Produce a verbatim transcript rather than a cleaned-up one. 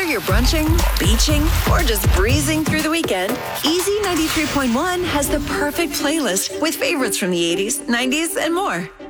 you're brunching, beaching, or just breezing through the weekend, Easy ninety-three point one has the perfect playlist with favorites from the eighties, nineties, and more.